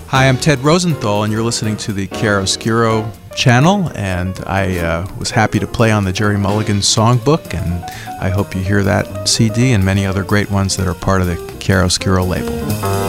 Hi, I'm Ted Rosenthal, and you're listening to the Chiaroscuro channel, and I was happy to play on the Gerry Mulligan songbook, and I hope you hear that CD and many other great ones that are part of the Chiaroscuro label.